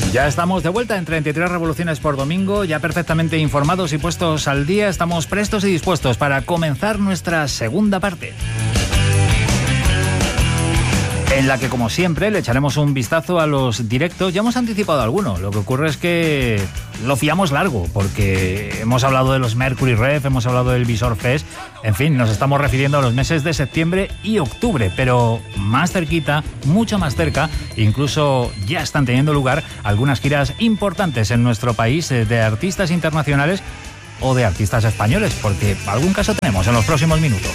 Ya estamos de vuelta en 33 revoluciones por domingo, ya perfectamente informados y puestos al día. Estamos prestos y dispuestos para comenzar nuestra segunda parte, en la que, como siempre, le echaremos un vistazo a los directos. Ya hemos anticipado alguno. Lo que ocurre es que lo fiamos largo, porque hemos hablado de los Mercury Rev, hemos hablado del Visor Fest. En fin, nos estamos refiriendo a los meses de septiembre y octubre, pero más cerquita, mucho más cerca, incluso ya están teniendo lugar algunas giras importantes en nuestro país de artistas internacionales o de artistas españoles, porque algún caso tenemos en los próximos minutos.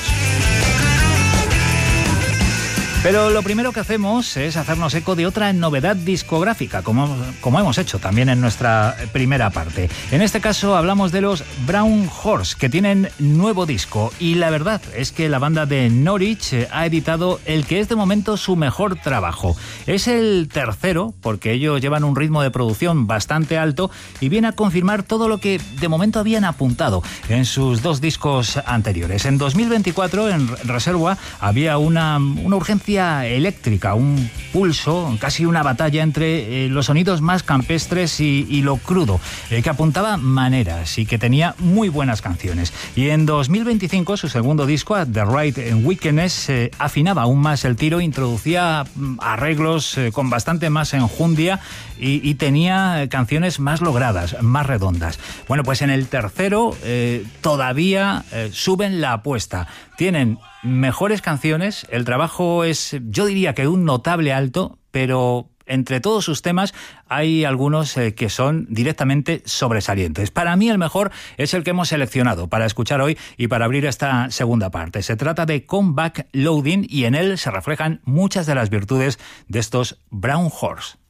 Pero lo primero que hacemos es hacernos eco de otra novedad discográfica, como hemos hecho también en nuestra primera parte. En este caso hablamos de los Brown Horse, que tienen nuevo disco. Y la verdad es que la banda de Norwich ha editado el que es de momento su mejor trabajo. Es el tercero, porque ellos llevan un ritmo de producción bastante alto y viene a confirmar todo lo que de momento habían apuntado en sus dos discos anteriores. En 2024, en Reservoir, había una urgencia eléctrica, un pulso, casi una batalla entre los sonidos más campestres y lo crudo, que apuntaba maneras y que tenía muy buenas canciones. Y en 2025, su segundo disco, The Right Wickedness, afinaba aún más el tiro, introducía arreglos con bastante más enjundia y tenía canciones más logradas, más redondas. Bueno, pues en el tercero todavía suben la apuesta. Tienen mejores canciones, el trabajo es, yo diría que un notable alto, pero entre todos sus temas hay algunos que son directamente sobresalientes. Para mí el mejor es el que hemos seleccionado para escuchar hoy y para abrir esta segunda parte. Se trata de Come Back Loading y en él se reflejan muchas de las virtudes de estos Brown Horse.